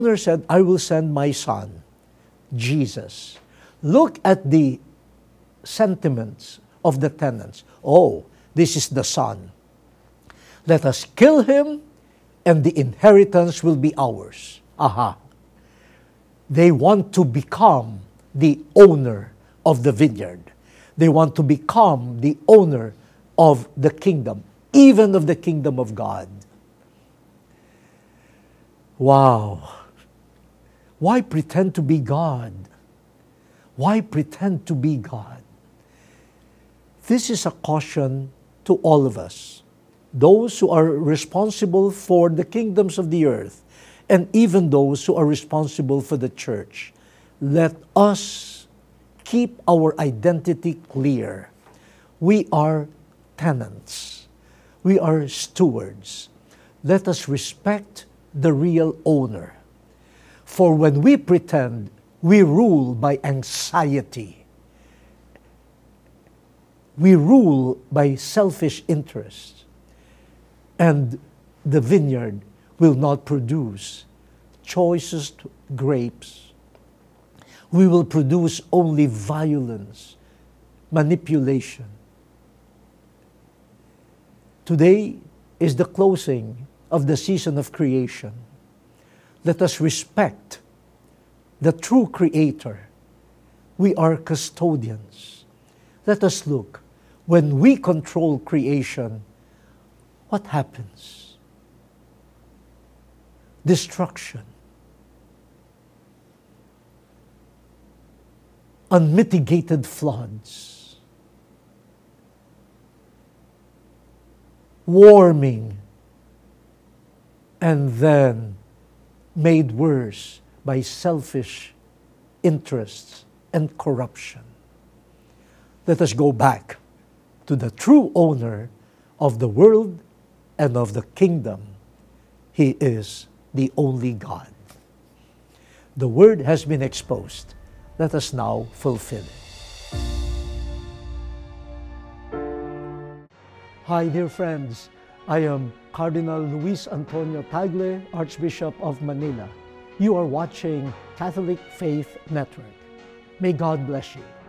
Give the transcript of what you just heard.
owner said, I will send my son, Jesus. Look at the sentiments of the tenants. Oh, this is the son. Let us kill him, and the inheritance will be ours. Aha. They want to become the owner of the vineyard. They want to become the owner of the kingdom, even of the kingdom of God. Wow. Why pretend to be God? Why pretend to be God? This is a caution to all of us, those who are responsible for the kingdoms of the earth, and even those who are responsible for the church. Let us keep our identity clear. We are tenants. We are stewards. Let us respect the real owner. For when we pretend, we rule by anxiety. We rule by selfish interests. And the vineyard will not produce choicest grapes. We will produce only violence, manipulation. Today is the closing of the season of creation. Let us respect the true Creator. We are custodians. Let us look. When we control creation, what happens? Destruction. Unmitigated floods. Warming. And then made worse by selfish interests and corruption. Let us go back to the true owner of the world and of the kingdom. He is the only God. The word has been exposed. Let us now fulfill it. Hi, dear friends. I am Cardinal Luis Antonio Tagle, Archbishop of Manila. You are watching Catholic Faith Network. May God bless you.